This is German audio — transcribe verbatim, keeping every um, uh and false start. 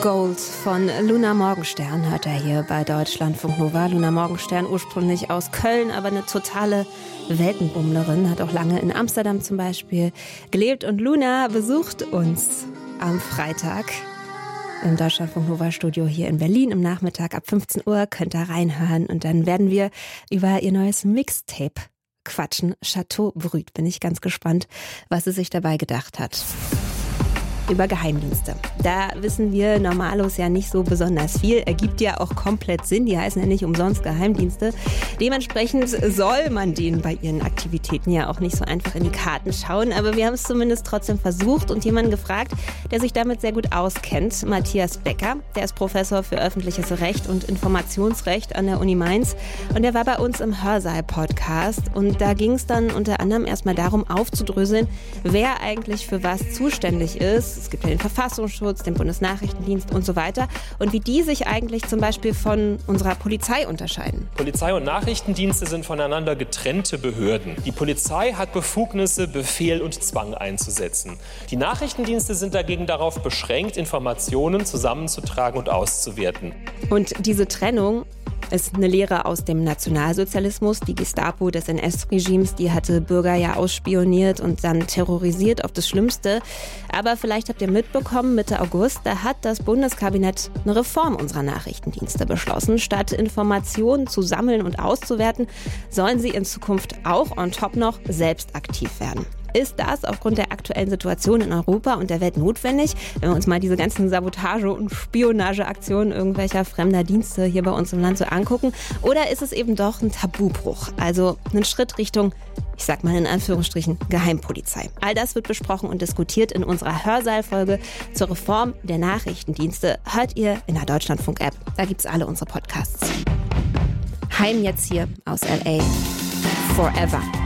Gold von Luna Morgenstern hört er hier bei Deutschlandfunk Nova. Luna Morgenstern, ursprünglich aus Köln, aber eine totale Weltenbummlerin, hat auch lange in Amsterdam zum Beispiel gelebt. Und Luna besucht uns am Freitag im Deutschlandfunk Nova Studio hier in Berlin. Im Nachmittag ab fünfzehn Uhr könnt ihr reinhören und dann werden wir über ihr neues Mixtape quatschen. Chateau Brut. Bin ich ganz gespannt, was sie sich dabei gedacht hat. Über Geheimdienste. Da wissen wir Normalos ja nicht so besonders viel. Ergibt ja auch komplett Sinn. Die heißen ja nicht umsonst Geheimdienste. Dementsprechend soll man denen bei ihren Aktivitäten ja auch nicht so einfach in die Karten schauen. Aber wir haben es zumindest trotzdem versucht und jemanden gefragt, der sich damit sehr gut auskennt. Matthias Becker. Der ist Professor für öffentliches Recht und Informationsrecht an der Uni Mainz. Und der war bei uns im Hörsaal-Podcast. Und da ging es dann unter anderem erstmal darum, aufzudröseln, wer eigentlich für was zuständig ist. Es gibt ja den Verfassungsschutz, den Bundesnachrichtendienst und so weiter. Und wie die sich eigentlich zum Beispiel von unserer Polizei unterscheiden. Polizei und Nachrichtendienste sind voneinander getrennte Behörden. Die Polizei hat Befugnisse, Befehl und Zwang einzusetzen. Die Nachrichtendienste sind dagegen darauf beschränkt, Informationen zusammenzutragen und auszuwerten. Und diese Trennung ist eine Lehre aus dem Nationalsozialismus. Die Gestapo des N S-Regimes, die hatte Bürger ja ausspioniert und dann terrorisiert auf das Schlimmste. Aber vielleicht habt ihr mitbekommen, Mitte August, da hat das Bundeskabinett eine Reform unserer Nachrichtendienste beschlossen. Statt Informationen zu sammeln und auszuwerten, sollen sie in Zukunft auch on top noch selbst aktiv werden. Ist das aufgrund der aktuellen Situation in Europa und der Welt notwendig, wenn wir uns mal diese ganzen Sabotage- und Spionageaktionen irgendwelcher fremder Dienste hier bei uns im Land so angucken? Oder ist es eben doch ein Tabubruch, also ein Schritt Richtung, ich sag mal in Anführungsstrichen, Geheimpolizei? All das wird besprochen und diskutiert in unserer Hörsaalfolge zur Reform der Nachrichtendienste. Hört ihr in der Deutschlandfunk-App, da gibt's alle unsere Podcasts. Heim jetzt hier aus L A. Forever.